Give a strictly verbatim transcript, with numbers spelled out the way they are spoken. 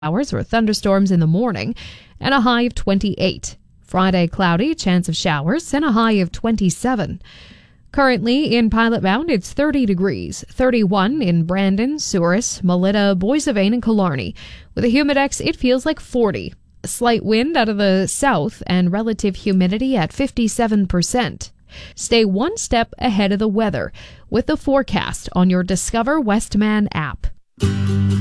Showers or thunderstorms in the morning, and a high of twenty-eight. Friday, cloudy, chance of showers, and a high of twenty-seven. Currently in Pilot Mound, it's thirty degrees, thirty-one in Brandon, Souris, Melita, Boissevain, and Killarney. With a humidex, it feels like forty. A slight wind out of the south and relative humidity at fifty-seven percent. Stay one step ahead of the weather with the forecast on your Discover Westman app.